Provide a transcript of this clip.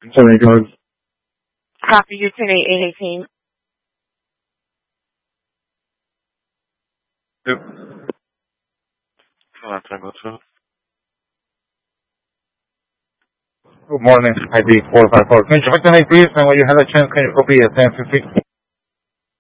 So it goes. Copy you 10-8-18. Yep. Good morning, ID 454. Can you check the night, please? And when you have a chance, can you copy at 10:50?